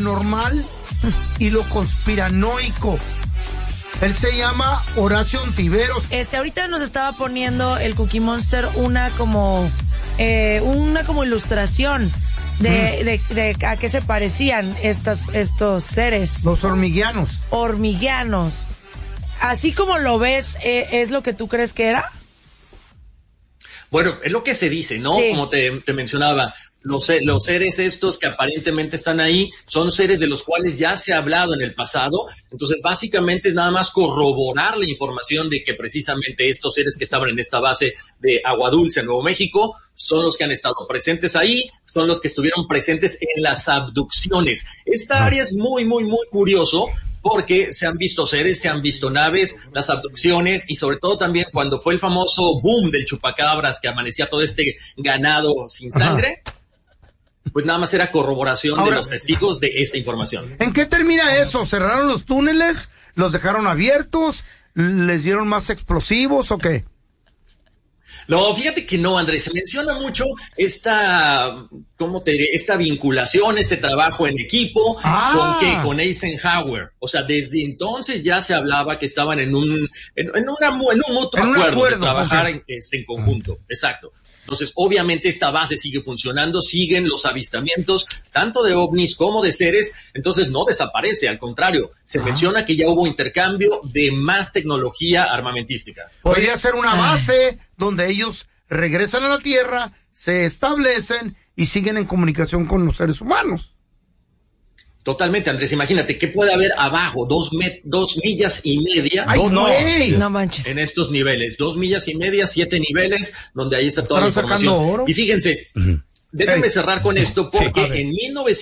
paranormal y lo conspiranoico. Él se llama Horacio Ontiveros. Ahorita nos estaba poniendo el Cookie Monster una como ilustración de a qué se parecían estos seres. Los hormiguianos. Hormiguianos. Así como lo ves, ¿es lo que tú crees que era? Bueno, es lo que se dice, ¿no? Sí. Como te mencionaba, los seres estos que aparentemente están ahí son seres de los cuales ya se ha hablado en el pasado. Entonces, básicamente es nada más corroborar la información de que precisamente estos seres que estaban en esta base de Agua Dulce, en Nuevo México, son los que han estado presentes ahí, son los que estuvieron presentes en las abducciones. Esta área es muy, muy, muy curioso, porque se han visto seres, se han visto naves, las abducciones y sobre todo también cuando fue el famoso boom del chupacabras que amanecía todo este ganado sin sangre, pues nada más era corroboración de los testigos de esta información. ¿En qué termina eso? ¿Cerraron los túneles? ¿Los dejaron abiertos? ¿Les dieron más explosivos o qué? No, fíjate que no, Andrés, se menciona mucho esta vinculación, este trabajo en equipo, con Eisenhower. O sea, desde entonces ya se hablaba que estaban en un mutuo acuerdo de trabajar en conjunto. Exacto. Entonces, obviamente esta base sigue funcionando, siguen los avistamientos, tanto de ovnis como de seres, entonces no desaparece, al contrario, se menciona que ya hubo intercambio de más tecnología armamentística. Podría ser una base donde ellos regresan a la Tierra, se establecen y siguen en comunicación con los seres humanos. Totalmente, Andrés, imagínate, ¿qué puede haber abajo? 2 millas y media. ¡Ay, no manches! En estos niveles, 2 millas y media, 7 niveles, donde ahí está toda la información. Oro? Y fíjense, déjenme cerrar con esto, porque en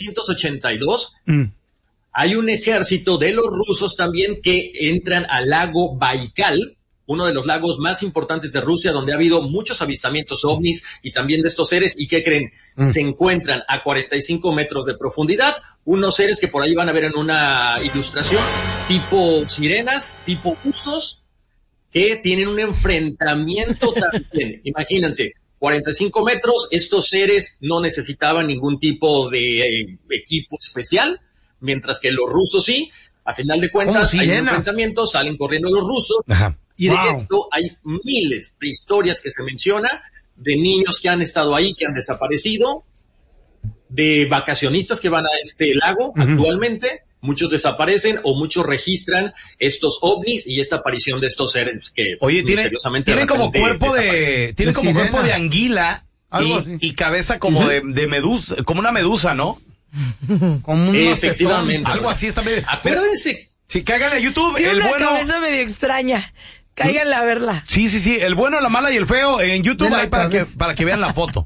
1982 hay un ejército de los rusos también que entran al lago Baikal, uno de los lagos más importantes de Rusia, donde ha habido muchos avistamientos ovnis y también de estos seres. ¿Y qué creen? Se encuentran a 45 metros de profundidad, unos seres que por ahí van a ver en una ilustración, tipo sirenas, tipo buzos, que tienen un enfrentamiento también. Imagínense, 45 metros, estos seres no necesitaban ningún tipo de equipo especial, mientras que los rusos sí. A final de cuentas, hay un enfrentamiento, salen corriendo los rusos. Ajá. Y de esto hay miles de historias que se menciona, de niños que han estado ahí, que han desaparecido, de vacacionistas que van a este lago actualmente, muchos desaparecen o muchos registran estos ovnis y esta aparición de estos seres que misteriosamente tienen como cuerpo de anguila y cabeza como de medusa, como una medusa, ¿no? Como efectivamente. Algo así está medio. Acuérdense. Si caigan a YouTube, tiene una cabeza medio extraña. Cáiganle a verla. Sí, el bueno, la mala y el feo en YouTube hay para que vean la foto.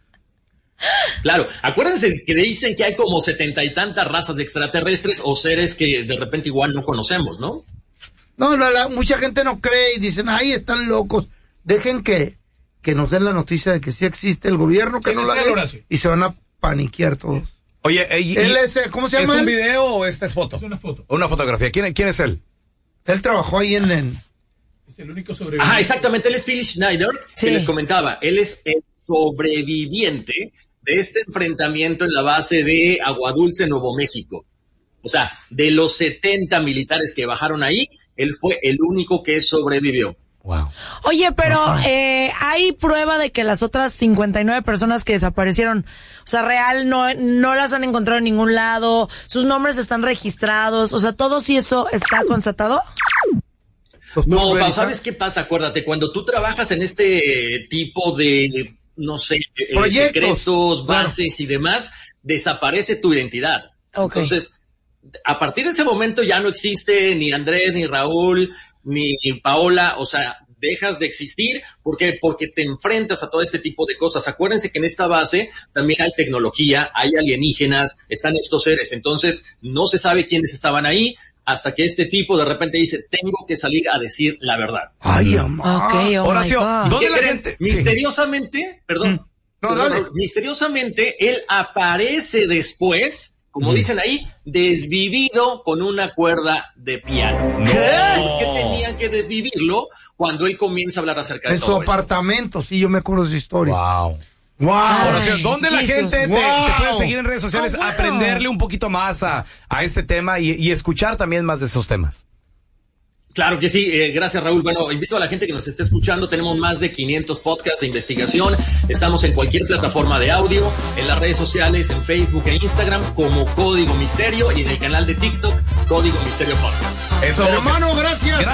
Claro, acuérdense que dicen que hay como 70 y tantas razas de extraterrestres o seres que de repente igual no conocemos, ¿no? No, mucha gente no cree y dicen, ay, están locos. Dejen que nos den la noticia de que sí existe el gobierno, que no la ve, y se van a paniquear todos. Oye, ¿cómo se llama? ¿Es un video o esta es foto? Es una foto. Una fotografía. ¿Quién es él? Él trabajó ahí Es el único sobreviviente. Ah, exactamente, él es Phil Schneider, que les comentaba. Él es el sobreviviente de este enfrentamiento en la base de Agua Dulce, Nuevo México. O sea, de los 70 militares que bajaron ahí, él fue el único que sobrevivió. Wow. Oye, pero ¿hay prueba de que las otras 59 personas que desaparecieron, o sea, real, no las han encontrado en ningún lado, sus nombres están registrados, o sea, todo sí eso está constatado? No, ¿sabes qué pasa? Acuérdate, cuando tú trabajas en este tipo de, no sé, secretos, bases y demás, desaparece tu identidad. Okay. Entonces, a partir de ese momento ya no existe ni Andrés, ni Raúl, ni Paola, o sea, dejas de existir. ¿Por qué? Porque te enfrentas a todo este tipo de cosas. Acuérdense que en esta base también hay tecnología, hay alienígenas, están estos seres. Entonces, no se sabe quiénes estaban ahí hasta que este tipo de repente dice, tengo que salir a decir la verdad. Ay, amá. Okay, Horacio, ¿dónde la gente? Misteriosamente, misteriosamente, él aparece después, como dicen ahí, desvivido con una cuerda de piano. ¿Qué? ¿Por qué tenían que desvivirlo cuando él comienza a hablar acerca de en todo su apartamento? Sí, yo me acuerdo de esa historia. Wow. Wow. ¿Dónde la gente te puede seguir en redes sociales? Aprenderle un poquito más a este tema y escuchar también más de esos temas. Claro que sí, gracias Raúl. Bueno, invito a la gente que nos esté escuchando, tenemos más de 500 podcasts de investigación, estamos en cualquier plataforma de audio, en las redes sociales, en Facebook e Instagram como Código Misterio y en el canal de TikTok Código Misterio Podcast. Eso, hermano, gracias.